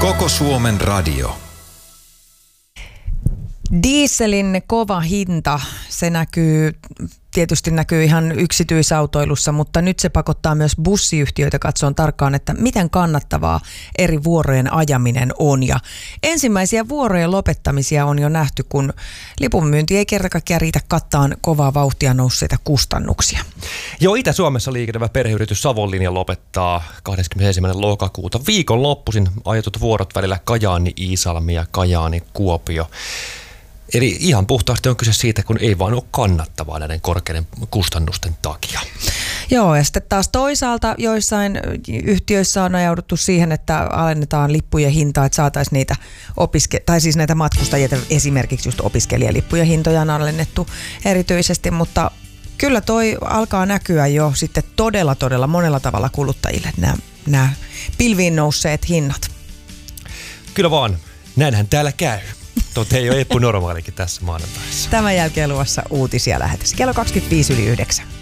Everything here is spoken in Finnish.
Koko Suomen radio. Dieselin kova hinta, se tietysti näkyy ihan yksityisautoilussa, mutta nyt se pakottaa myös bussiyhtiöitä katsomaan tarkkaan, että miten kannattavaa eri vuorojen ajaminen on. Ja ensimmäisiä vuorojen lopettamisia on jo nähty, kun lipunmyynti ei kerta kaikkiaan riitä kattaan kovaa vauhtia nousseita kustannuksia. Joo, Itä-Suomessa liikennevä perheyritys Savonlinja lopettaa 21. lokakuuta viikonloppuisin ajetut vuorot välillä Kajaani-Iisalmi ja Kajaani-Kuopio. Eli ihan puhtaasti on kyse siitä, kun ei vaan ole kannattavaa näiden korkeiden kustannusten takia. Joo, ja sitten taas toisaalta joissain yhtiöissä on ajauduttu siihen, että alennetaan lippujen hintaa, että saataisiin niitä näitä matkustajia, esimerkiksi just opiskelijalippujen hintoja on alennettu erityisesti, mutta kyllä toi alkaa näkyä jo sitten todella monella tavalla kuluttajille, nämä pilviin nousseet hinnat. Kyllä vaan, näinhän täällä käy. Ei ole epänormaalikin tässä maanantaissa. Tämän jälkeen luvassa uutisia lähetys. Kello 25:09.